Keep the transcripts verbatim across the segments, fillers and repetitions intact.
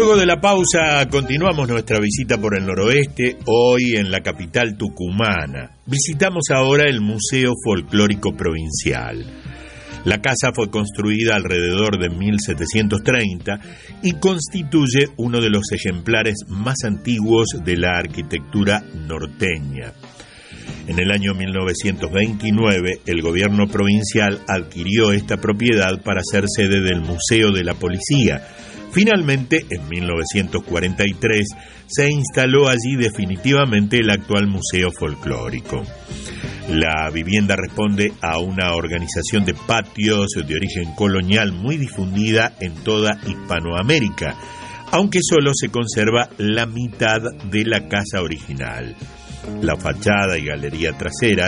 Luego de la pausa continuamos nuestra visita por el noroeste, hoy en la capital tucumana. Visitamos ahora el Museo Folclórico Provincial. La casa fue construida alrededor de mil setecientos treinta y constituye uno de los ejemplares más antiguos de la arquitectura norteña. En el año mil novecientos veintinueve, el gobierno provincial adquirió esta propiedad para ser sede del Museo de la Policía. Finalmente, en mil novecientos cuarenta y tres, se instaló allí definitivamente el actual Museo Folclórico. La vivienda responde a una organización de patios de origen colonial muy difundida en toda Hispanoamérica, aunque solo se conserva la mitad de la casa original. La fachada y galería traseras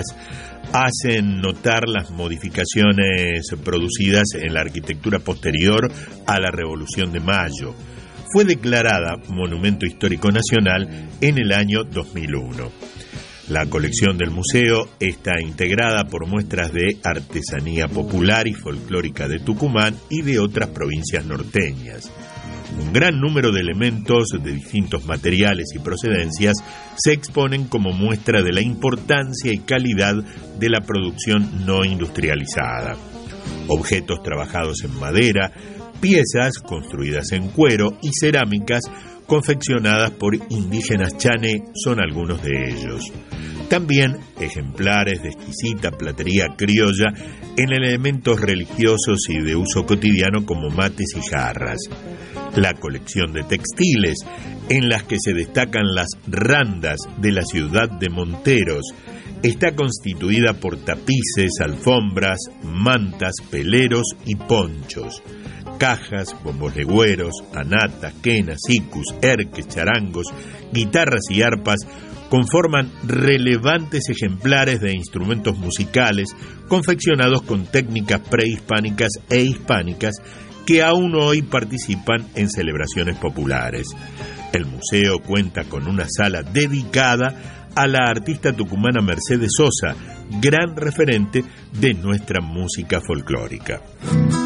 hacen notar las modificaciones producidas en la arquitectura posterior a la Revolución de Mayo. Fue declarada Monumento Histórico Nacional en el año dos mil uno. La colección del museo está integrada por muestras de artesanía popular y folclórica de Tucumán y de otras provincias norteñas. Un gran número de elementos de distintos materiales y procedencias se exponen como muestra de la importancia y calidad de la producción no industrializada. Objetos trabajados en madera, piezas construidas en cuero y cerámicas confeccionadas por indígenas chané son algunos de ellos. También ejemplares de exquisita platería criolla en elementos religiosos y de uso cotidiano como mates y jarras. La colección de textiles, en las que se destacan las randas de la ciudad de Monteros, está constituida por tapices, alfombras, mantas, peleros y ponchos. Cajas, bombos legüeros, anatas, quenas, icus, erques, charangos, guitarras y arpas conforman relevantes ejemplares de instrumentos musicales confeccionados con técnicas prehispánicas e hispánicas que aún hoy participan en celebraciones populares. El museo cuenta con una sala dedicada a la artista tucumana Mercedes Sosa, gran referente de nuestra música folclórica.